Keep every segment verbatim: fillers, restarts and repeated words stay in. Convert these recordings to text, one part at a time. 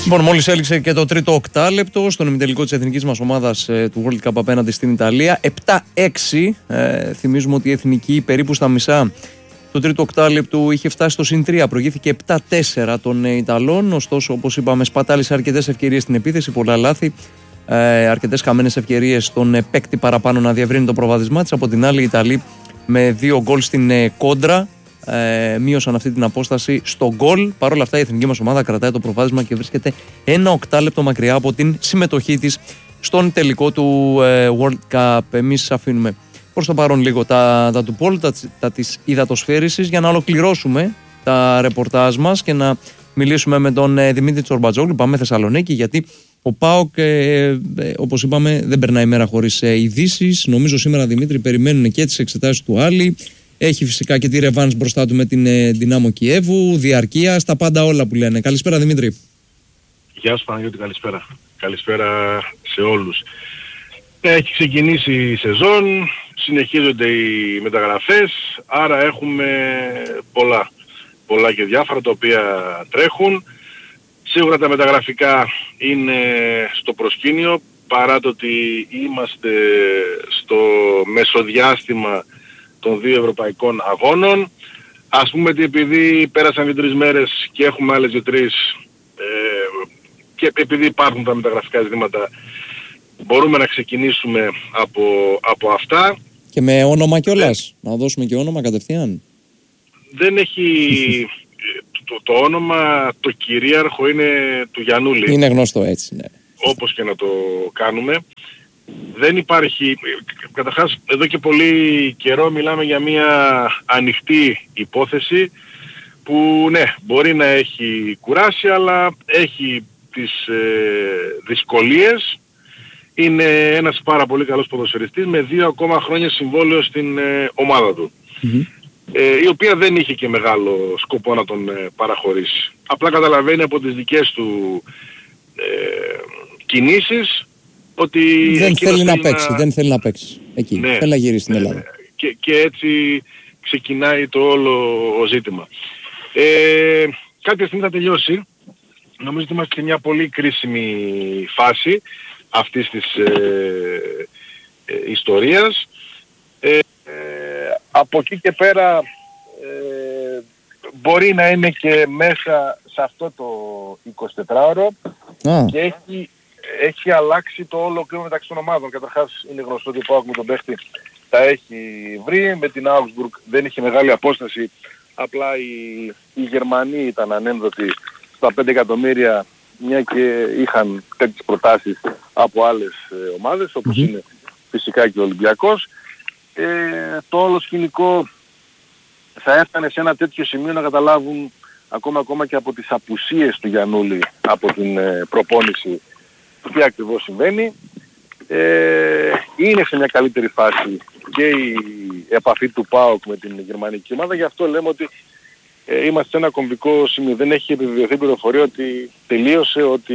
Λοιπόν, μόλις έληξε και το τρίτο οκτάλεπτο στον ημιτελικό της εθνικής μας ομάδας ε, του World Cup απέναντι στην Ιταλία. επτά έξι. Ε, θυμίζουμε ότι η εθνική περίπου στα μισά του τρίτου οκτάλεπτου είχε φτάσει στο συν τρία. Προηγήθηκε επτά τέσσερα των ε, Ιταλών. Ωστόσο, όπως είπαμε, σπατάλησε αρκετές ευκαιρίες στην επίθεση, πολλά λάθη. Ε, αρκετές χαμένες ευκαιρίες στον ε, παίκτη παραπάνω να διαβρύνει το προβάδισμά της. Από την άλλη, οι Ιταλοί με δύο γκολ στην ε, κόντρα ε, μείωσαν αυτή την απόσταση στο γκολ. Παρ' όλα αυτά, η εθνική μας ομάδα κρατάει το προβάδισμα και βρίσκεται ένα οκτάλεπτο μακριά από την συμμετοχή της στον τελικό του ε, World Cup. Εμείς αφήνουμε προς το παρόν λίγο τα, τα του πόλου, τα, τα της υδατοσφαίρισης, για να ολοκληρώσουμε τα ρεπορτάζ μας και να μιλήσουμε με τον ε, Δημήτρη Τσορμπατζόγλου. Πάμε Θεσσαλονίκη, γιατί ο ΠΑΟΚ, ε, ε, όπως είπαμε, δεν περνάει μέρα χωρίς ε, ειδήσεις. Νομίζω σήμερα, Δημήτρη, περιμένουν και τις εξετάσεις του Άλλη. Έχει φυσικά και τη ρεβάνς μπροστά του με την ε, Δυνάμο Κιέβου, διαρκεία, στα πάντα όλα που λένε. Καλησπέρα, Δημήτρη. Γεια σου Παναγιώτη, καλησπέρα. Καλησπέρα σε όλους. Έχει ξεκινήσει η σεζόν, συνεχίζονται οι μεταγραφές, άρα έχουμε πολλά, πολλά και διάφορα τα οποία τρέχουν. Σίγουρα τα μεταγραφικά είναι στο προσκήνιο, παρά το ότι είμαστε στο μεσοδιάστημα των δύο ευρωπαϊκών αγώνων. Ας πούμε ότι επειδή πέρασαν δύο τρεις μέρες και έχουμε άλλες δύο τρεις ε, και επειδή υπάρχουν τα μεταγραφικά ζητήματα, μπορούμε να ξεκινήσουμε από, από αυτά. Και με όνομα κιόλας, ε, να δώσουμε και όνομα κατευθείαν. Δεν έχει... το, το όνομα, το κυρίαρχο είναι του Γιαννούλη. Είναι γνωστό έτσι, ναι. Όπως και να το κάνουμε. Δεν υπάρχει... Καταρχάς, εδώ και πολύ καιρό μιλάμε για μια ανοιχτή υπόθεση που, ναι, μπορεί να έχει κουράσει, αλλά έχει τις ε, δυσκολίες. Είναι ένας πάρα πολύ καλός ποδοσφαιριστής με δύο ακόμα χρόνια συμβόλαιο στην ε, ομάδα του. Mm-hmm. Ε, η οποία δεν είχε και μεγάλο σκοπό να τον ε, παραχωρήσει. Απλά καταλαβαίνει από τις δικές του ε, κινήσεις ότι δεν θέλει να παίξει, να... δεν θέλει να παίξει εκεί, ναι, θέλει να γυρίσει στην Ελλάδα. Ναι, και, και έτσι ξεκινάει το όλο ζήτημα. Ε, κάποια στιγμή θα τελειώσει. Νομίζω ότι είμαστε σε μια πολύ κρίσιμη φάση αυτής της ε, ε, ιστορίας. Ε, ε, από εκεί και πέρα ε, μπορεί να είναι και μέσα σε αυτό το εικοσιτετράωρο ah. και έχει, έχει αλλάξει το όλο κλίμα μεταξύ των ομάδων. Καταρχάς είναι γνωστό ότι ο ΠΑΟΚ με τον παίχτη τα έχει βρει, με την Augsburg δεν είχε μεγάλη απόσταση, απλά οι, οι Γερμανοί ήταν ανένδοτοι στα πέντε εκατομμύρια, μια και είχαν τέτοιες προτάσεις από άλλες ε, ομάδες, όπως mm-hmm. είναι φυσικά και ο Ολυμπιακός. Ε, το όλο σκηνικό θα έφτανε σε ένα τέτοιο σημείο να καταλάβουν ακόμα, ακόμα και από τις απουσίες του Γιαννούλη από την ε, προπόνηση τι ακριβώς συμβαίνει. Ε, είναι σε μια καλύτερη φάση και η επαφή του ΠΑΟΚ με την γερμανική ομάδα, γι' αυτό λέμε ότι ε, είμαστε σε ένα κομβικό σημείο. Δεν έχει επιβεβαιωθεί πληροφορία ότι τελείωσε, ότι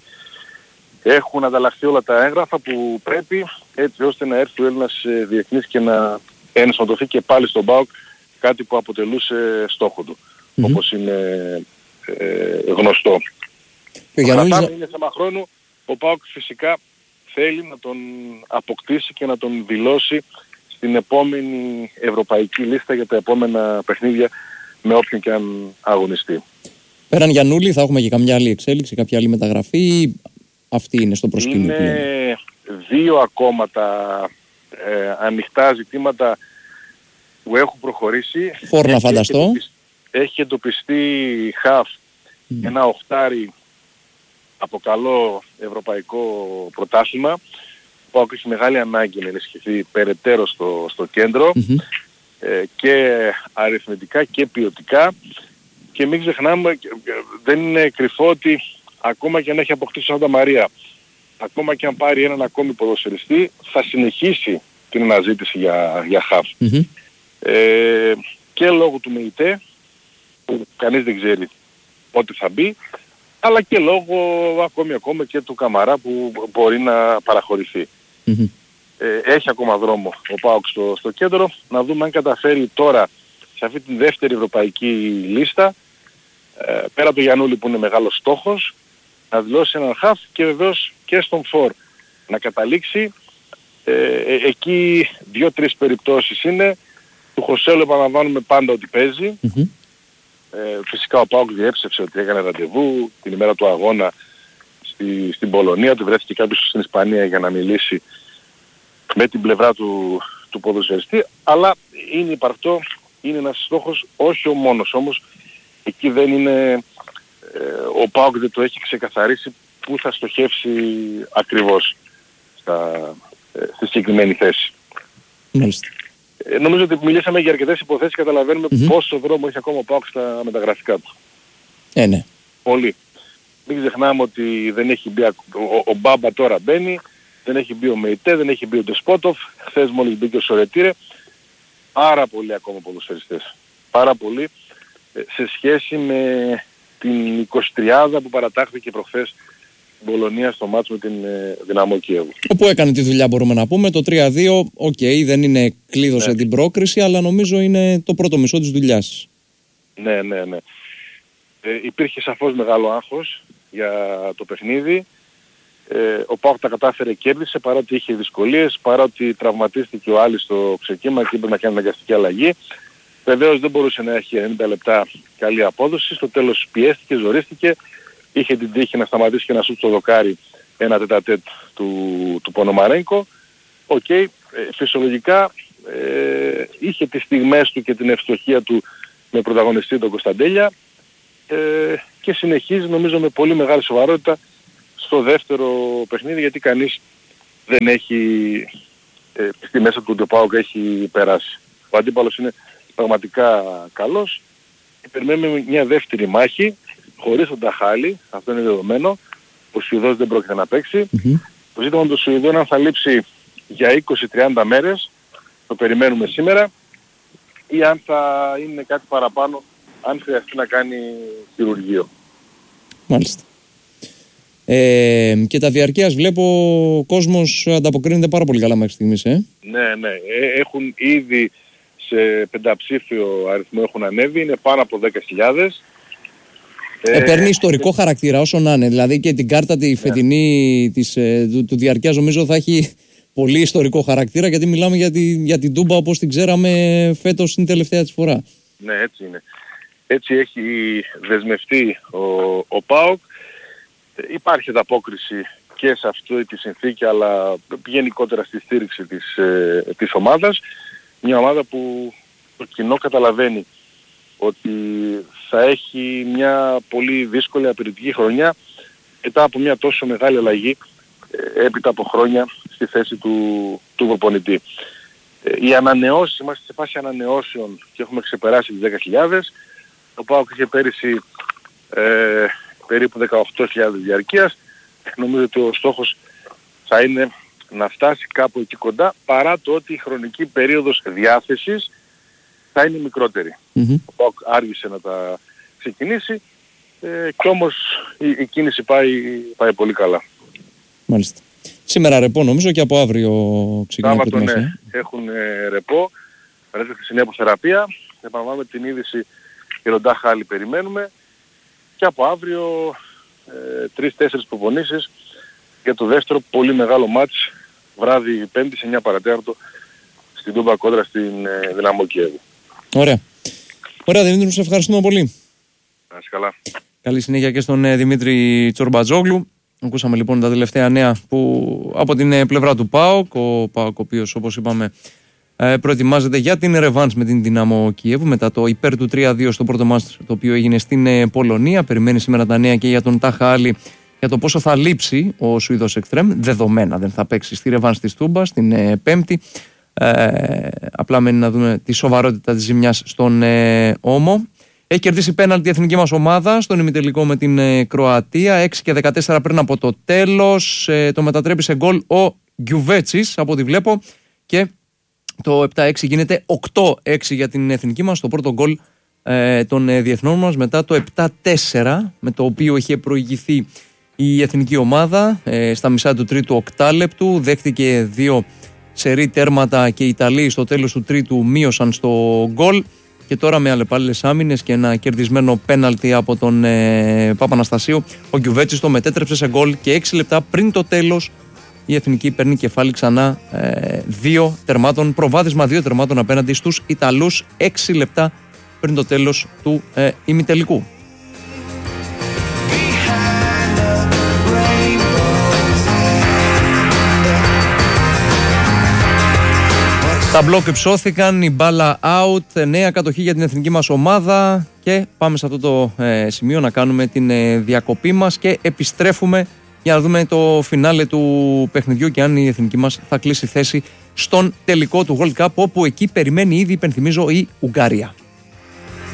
έχουν ανταλλαχθεί όλα τα έγγραφα που πρέπει, έτσι ώστε να έρθει ο Έλληνας διεθνής και να ενσωματωθεί και πάλι στον ΠΑΟΚ, κάτι που αποτελούσε στόχο του, mm-hmm. όπως είναι ε, γνωστό. Και για να είναι θέμα χρόνου, ο ΠΑΟΚ φυσικά θέλει να τον αποκτήσει και να τον δηλώσει στην επόμενη ευρωπαϊκή λίστα για τα επόμενα παιχνίδια με όποιον και αν αγωνιστεί. Πέραν Γιαννούλη θα έχουμε και καμιά άλλη εξέλιξη, κάποια άλλη μεταγραφή? Αυτή είναι στο προσκήνιο. Είναι δύο ακόμα τα ε, ανοιχτά ζητήματα που έχουν προχωρήσει. Φόρνα φανταστώ. Έχει εντοπιστεί, έχει εντοπιστεί χαφ mm. ένα οχτάρι από καλό ευρωπαϊκό πρωτάθλημα. που έχει μεγάλη ανάγκη να ενισχυθεί περαιτέρω στο, στο κέντρο mm-hmm. ε, και αριθμητικά και ποιοτικά. Και μην ξεχνάμε, δεν είναι κρυφό ότι ακόμα και αν έχει αποκτήσει ο Σάντα Μαρία, ακόμα και αν πάρει έναν ακόμη ποδοσφαιριστή, θα συνεχίσει την αναζήτηση για, για χαφ. Mm-hmm. Ε, και λόγω του ΜΕΙΤΕ, που κανείς δεν ξέρει πότε θα μπει, αλλά και λόγω ακόμη ακόμα και του Καμαρά που μπορεί να παραχωρηθεί. Mm-hmm. Ε, έχει ακόμα δρόμο ο ΠΑΟΚ στο, στο κέντρο, να δούμε αν καταφέρει τώρα σε αυτή τη δεύτερη ευρωπαϊκή λίστα, ε, πέρα από το Γιαννούλη που είναι μεγάλος στόχος, να δηλώσει έναν χαφ και βεβαίως και στον φορ να καταλήξει. Ε, ε, εκεί δύο-τρεις περιπτώσεις είναι. Του Χωσέλου επαναλαμβάνουμε πάντα ότι παίζει. Mm-hmm. Ε, φυσικά ο ΠΑΟΚ διέψευσε ότι έκανε ραντεβού την ημέρα του αγώνα στη, στην Πολωνία. Του βρέθηκε κάποιος στην Ισπανία για να μιλήσει με την πλευρά του, του ποδοσφαιριστή. Αλλά είναι υπαρκτό, είναι ένας στόχος, όχι ο μόνος όμως. Εκεί δεν είναι, ε, ο ΠΑΟΚ δεν το έχει ξεκαθαρίσει που θα στοχεύσει ακριβώς στα, ε, στη συγκεκριμένη θέση. Μάλιστα. Ε, νομίζω ότι μιλήσαμε για αρκετές υποθέσεις, καταλαβαίνουμε Mm-hmm. πόσο δρόμο έχει ακόμα ο ΠΑΟΚ στα μεταγραφικά του. Ε, ναι. Πολύ. Μην ξεχνάμε ότι δεν έχει μπει, ο, ο Μπάμπα τώρα μπαίνει, δεν έχει μπει ο Μεϊτέ, δεν έχει μπει ο Ντεσπότοφ, χθες μόλις μπήκε ο Σορετήρε. Πάρα πολλοί ακόμα ποδοσφαιριστές. Πάρα πολλοί ε, σε σχέση με την εικοσιτριάδα που παρατάχθηκε προχθές στην Πολωνία στο μάτς με την ε, Δυναμό Κιέβου. Όπου έκανε τη δουλειά μπορούμε να πούμε. Το τρία δύο, οκ, okay, δεν είναι κλείδωσε ναι. την πρόκριση, αλλά νομίζω είναι το πρώτο μισό της δουλειάς. Ναι, ναι, ναι. Ε, υπήρχε σαφώς μεγάλο άγχος για το παιχνίδι. Ε, ο ΠΑΟΚ τα κατάφερε, κέρδισε παρότι είχε δυσκολίες, παρότι τραυματίστηκε ο Άλλης στο ξεκίνημα και είπε να κάνει αναγκαστική αλλαγή. Βεβαίως δεν μπορούσε να έχει ενενήντα λεπτά καλή απόδοση. Στο τέλος πιέστηκε, ζορίστηκε. Είχε την τύχη να σταματήσει και να σούτ στο δοκάρι ένα τετατέτ του, του Πονομαρένκο. Οκ, okay, ε, φυσιολογικά ε, είχε τις στιγμές του και την ευστοχία του με πρωταγωνιστή τον Κωνσταντέλια ε, και συνεχίζει νομίζω με πολύ μεγάλη σοβαρότητα στο δεύτερο παιχνίδι, γιατί κανείς δεν έχει ε, στη μέσα του ότι ο ΠΑΟΚ έχει περάσει. Ο αντίπαλος είναι πραγματικά καλός. Περιμένουμε μια δεύτερη μάχη χωρίς τον Ταχάλη, αυτό είναι δεδομένο. Ο Σουηδός δεν πρόκειται να παίξει. Mm-hmm. Το ζήτημα με τον Σουηδό είναι αν θα λείψει για είκοσι με τριάντα μέρες, το περιμένουμε σήμερα, ή αν θα είναι κάτι παραπάνω, αν χρειαστεί να κάνει χειρουργείο. Μάλιστα. Ε, και τα διαρκείας βλέπω ο κόσμος ανταποκρίνεται πάρα πολύ καλά μέχρι στιγμής, ε. Ναι, ναι. Ε, έχουν ήδη σε πενταψήφιο αριθμό έχουν ανέβει, είναι πάνω από δέκα χιλιάδες. Ε, ε, παίρνει ιστορικό ε, χαρακτήρα όσο να είναι. Δηλαδή και την κάρτα τη φετινή ναι. της, του, του διαρκείας νομίζω θα έχει πολύ ιστορικό χαρακτήρα, γιατί μιλάμε για, τη, για την Τούμπα όπως την ξέραμε φέτος την τελευταία της φορά. Ναι, έτσι είναι. Έτσι έχει δεσμευτεί ο, ο ΠΑΟΚ. Υπάρχει ανταπόκριση και σε αυτή τη συνθήκη, αλλά γενικότερα στη στήριξη της, ε, της ομάδας. Μια ομάδα που το κοινό καταλαβαίνει ότι θα έχει μια πολύ δύσκολη απειρητική χρονιά μετά από μια τόσο μεγάλη αλλαγή ε, έπειτα από χρόνια στη θέση του, του προπονητή. Ε, οι ανανεώσεις, είμαστε σε φάση ανανεώσεων και έχουμε ξεπεράσει τις δέκα χιλιάδες. Ο ΠΑΟΚ είχε πέρυσι ε, περίπου δεκαοκτώ χιλιάδες διαρκείας. Νομίζω ότι ο στόχος θα είναι να φτάσει κάπου εκεί κοντά, παρά το ότι η χρονική περίοδος διάθεσης θα είναι μικρότερη. Mm-hmm. Ο ΠΑΟΚ άργησε να τα ξεκινήσει ε, και όμως η, η κίνηση πάει, πάει πολύ καλά. Μάλιστα. Σήμερα ρεπό νομίζω και από αύριο ξεκινάει Σάββατο, ναι. Ε. Έχουν ε, ρεπό, παρέχεται χθεσινή αποθεραπεία. Επαναλαμβάνουμε την είδηση για τον Ταχάλη περιμένουμε. Και από αύριο ε, τρεις-τέσσερις προπονήσεις για το δεύτερο πολύ μεγάλο μάτς βράδυ Πέμπτη σε εννιά παρατέταρτο στην Τούμπα κόντρα στην ε, Δυναμό Κιέβου. Ωραία. Ωραία Δημήτρη, σε ευχαριστούμε πολύ. Να είσαι καλά. Καλή συνέχεια και στον ε, Δημήτρη Τσορμπατζόγλου. Ακούσαμε λοιπόν τα τελευταία νέα που από την ε, πλευρά του ΠΑΟΚ. Ο ΠΑΟΚ ο οποίος όπως είπαμε ε, προετοιμάζεται για την ρεβάνς με την Δυναμό Κιέβου μετά το υπέρ του τρία δύο στο πρώτο μάτς το οποίο έγινε στην ε, Πολωνία. Περιμένει σήμερα τα νέα και για τον Ταχάλη για το πόσο θα λείψει ο Σουηδός Εκστρέμ. Δεδομένα δεν θα παίξει στη ρεβάνς της Τούμπας την ε, Πέμπτη. Ε, απλά μένει να δούμε τη σοβαρότητα της ζημιάς στον ε, ώμο. Έχει κερδίσει πέναλτι η εθνική μας ομάδα στον ημιτελικό με την ε, Κροατία. έξι και δεκατέσσερα πριν από το τέλος. Ε, το μετατρέπει σε γκολ ο Γκιουβέτσης από ό,τι βλέπω. Και το επτά έξι γίνεται οκτώ έξι για την εθνική μας. Το πρώτο γκολ ε, των ε, διεθνών μας μετά το επτά τέσσερα με το οποίο είχε προηγηθεί η εθνική ομάδα ε, στα μισά του τρίτου οκτάλεπτου. Δέχτηκε δύο σερί τέρματα και οι Ιταλοί στο τέλος του τρίτου μείωσαν στο γκολ Και τώρα με αλλεπάλληλες άμυνες και ένα κερδισμένο πέναλτι από τον ε, Παπαναστασίου, ο Γκιουβέτσης το μετέτρεψε σε γκολ και έξι λεπτά πριν το τέλος η Εθνική παίρνει κεφάλι ξανά ε, δύο τερμάτων, προβάδισμα δύο τερμάτων απέναντι στους Ιταλούς έξι λεπτά πριν το τέλος του ε, ημιτελικού. Τα μπλοκ υψώθηκαν, η μπάλα out, νέα κατοχή για την εθνική μας ομάδα και πάμε σε αυτό το ε, σημείο να κάνουμε την ε, διακοπή μας και επιστρέφουμε για να δούμε το φινάλε του παιχνιδιού και αν η εθνική μας θα κλείσει θέση στον τελικό του World Cup, όπου εκεί περιμένει ήδη, υπενθυμίζω, η Ουγγαρία.